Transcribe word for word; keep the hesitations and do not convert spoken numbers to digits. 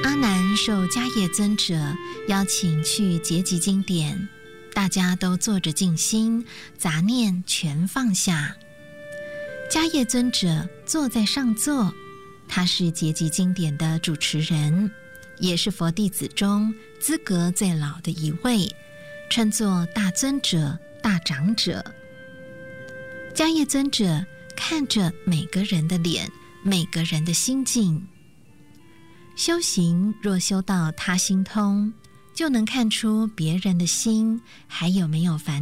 阿难受迦叶尊者邀请去结集经典，大家都坐着静心，杂念全放下。迦叶尊者坐在上座，他是结集经典的主持人，也是佛弟子中资格最老的一位，称作大尊者、大长者。迦叶尊者看着每个人的脸，每个人的心境。修行若修到他心通，就能看出别人的心还有没有烦